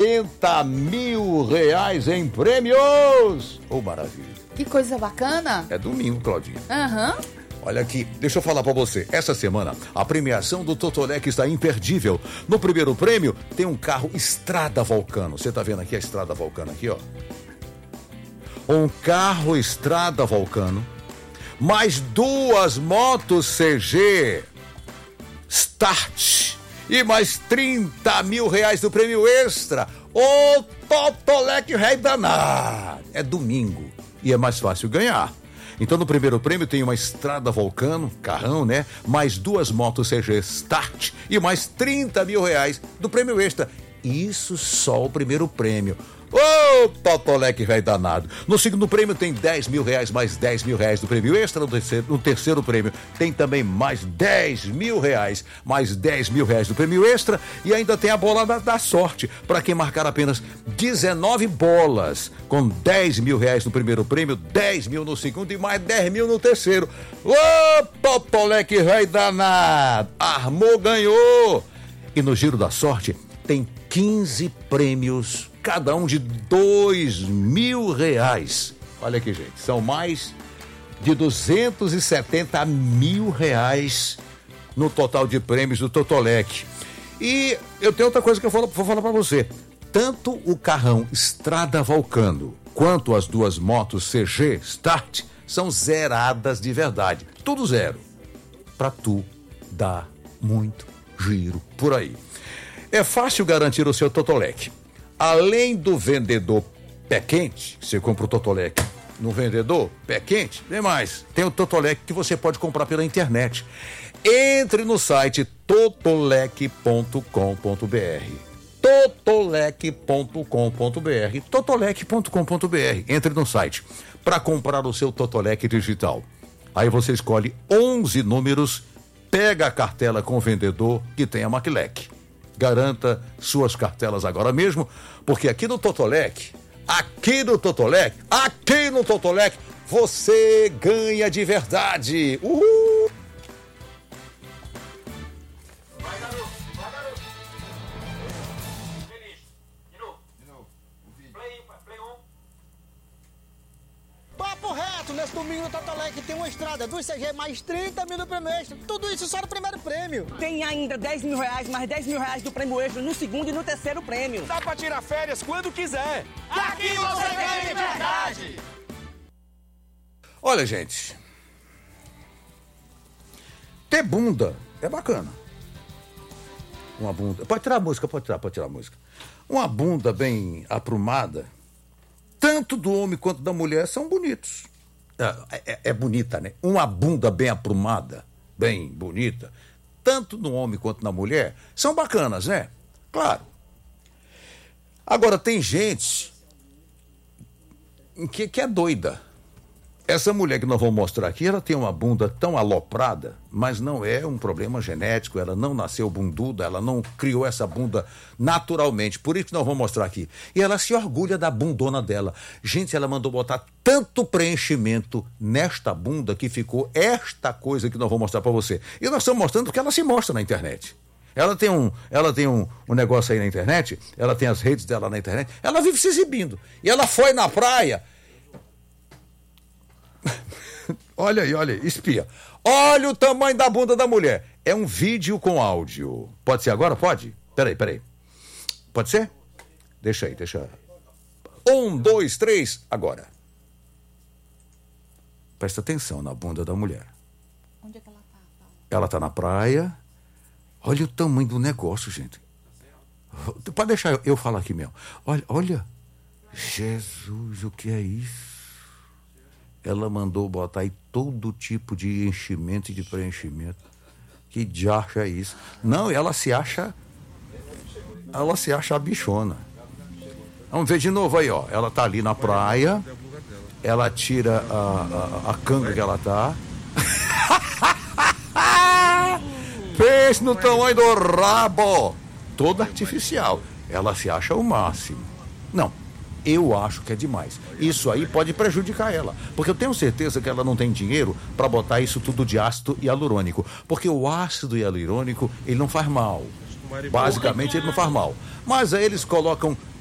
R$80 mil em prêmios. Oh, maravilha. Que coisa bacana. É domingo, Claudinha. Aham. Olha aqui, deixa eu falar pra você. Essa semana, a premiação do Totolec está imperdível. No primeiro prêmio, tem um carro Estrada Vulcano. Você tá vendo aqui a Estrada Vulcano aqui, ó. Um carro Estrada Vulcano, mais 2 motos CG Start e mais R$30 mil do prêmio extra. O Totolec rei danado. É domingo e é mais fácil ganhar. Então no primeiro prêmio tem uma Estrada Vulcano, carrão, né? Mais 2 motos CG Start e mais R$30 mil do prêmio extra. Isso só o primeiro prêmio. Ô, Totolec velho danado. No segundo prêmio tem R$10 mil, mais R$10 mil do prêmio extra. No terceiro prêmio tem também mais R$10 mil, mais R$10 mil do prêmio extra. E ainda tem a bola da sorte, para quem marcar apenas 19 bolas, com R$10 mil no primeiro prêmio, R$10 mil no segundo e mais R$10 mil no terceiro. Ô, Totolec velho danado. Armou, ganhou. E no giro da sorte tem 15 prêmios, cada um de R$2 mil. Olha aqui, gente, são mais de R$270 mil no total de prêmios do Totolec. E eu tenho outra coisa que eu vou falar pra você. Tanto o carrão Estrada Vulcano quanto as 2 motos CG Start são zeradas de verdade. Tudo zero. Pra tu dar muito giro por aí. É fácil garantir o seu Totolec. Além do vendedor pé quente, você compra o Totolec no vendedor pé quente, tem mais. Tem o Totolec que você pode comprar pela internet. Entre no site totolec.com.br. Totolec.com.br. Totolec.com.br. Entre no site para comprar o seu Totolec digital. Aí você escolhe 11 números, pega a cartela com o vendedor que tem a Maclec. Garanta suas cartelas agora mesmo, porque aqui no Totolec, você ganha de verdade. Uhul! Vai, garoto. Feliz. De novo. Play on. Papo reto, nesse domingo no Totolec tem uma estrada, 2 CG mais R$30 mil do prêmio extra. Tudo isso só no primeiro prêmio. Tem ainda R$10 mil, mais R$10 mil do prêmio extra no segundo e no terceiro prêmio. Dá pra tirar férias quando quiser. Aqui você ganha de verdade. Olha, gente, ter bunda é bacana. Uma bunda, pode tirar a música. Uma bunda bem aprumada, tanto do homem quanto da mulher, são bonitos. É bonita, né? Uma bunda bem aprumada, bem bonita, tanto no homem quanto na mulher, são bacanas, né? Claro. Agora, tem gente que é doida. Essa mulher que nós vamos mostrar aqui, ela tem uma bunda tão aloprada, mas não é um problema genético, ela não nasceu bunduda, ela não criou essa bunda naturalmente, por isso que nós vamos mostrar aqui. E ela se orgulha da bundona dela. Gente, ela mandou botar tanto preenchimento nesta bunda que ficou esta coisa que nós vamos mostrar para você. E nós estamos mostrando porque ela se mostra na internet. Ela tem um negócio aí na internet, ela tem as redes dela na internet, ela vive se exibindo. E ela foi na praia... Olha aí, espia. Olha o tamanho da bunda da mulher. É um vídeo com áudio. Pode ser agora? Pode? Peraí. Pode ser? Deixa aí. 1, 2, 3, agora. Presta atenção na bunda da mulher. Onde é que ela tá, Paulo? Ela tá na praia. Olha o tamanho do negócio, gente. Pode deixar eu falar aqui mesmo. Olha. Jesus, o que é isso? Ela mandou botar aí todo tipo de enchimento e de preenchimento. Que diacho é isso? Não, ela se acha a bichona. Vamos ver de novo aí, ó. Ela tá ali na praia. Ela tira a canga que ela tá. Pense no tamanho do rabo. Toda artificial. Ela se acha o máximo. Não. Eu acho que é demais. Isso aí pode prejudicar ela, porque eu tenho certeza que ela não tem dinheiro para botar isso tudo de ácido hialurônico, porque o ácido hialurônico, ele não faz mal. Basicamente, ele não faz mal. Mas aí eles colocam